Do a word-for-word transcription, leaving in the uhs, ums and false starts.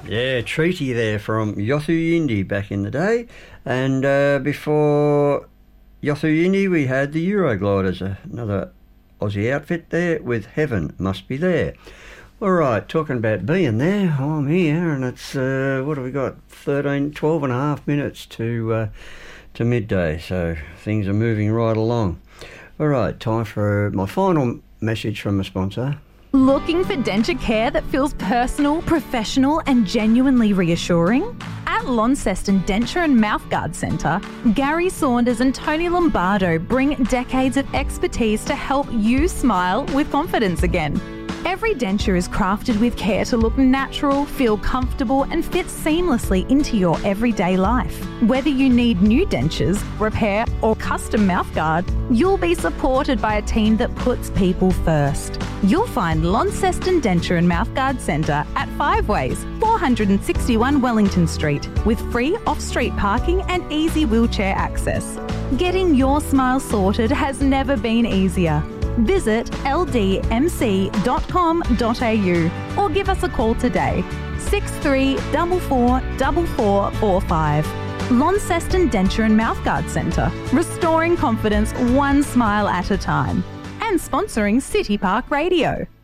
Yeah, treaty there from Yothu Yindi back in the day. And uh, before Yothu Yindi, we had the Eurogliders, another Aussie outfit there with Heaven Must Be There. All right, talking about being there, I'm here, and it's, uh, what have we got, thirteen, twelve and a half minutes to, uh, to midday, so things are moving right along. All right, time for my final message from a sponsor. Looking for denture care that feels personal, professional and genuinely reassuring? At Launceston Denture and Mouthguard Centre, Gary Saunders and Tony Lombardo bring decades of expertise to help you smile with confidence again. Every denture is crafted with care to look natural, feel comfortable and fit seamlessly into your everyday life. Whether you need new dentures, repair or custom mouthguard, you'll be supported by a team that puts people first. You'll find Launceston Denture and Mouthguard Centre at Five Ways, four sixty-one Wellington Street, with free off-street parking and easy wheelchair access. Getting your smile sorted has never been easier. Visit l d m c dot com dot a u or give us a call today, six three four four four four four five. Launceston Denture and Mouthguard Centre, restoring confidence one smile at a time. And sponsoring City Park Radio.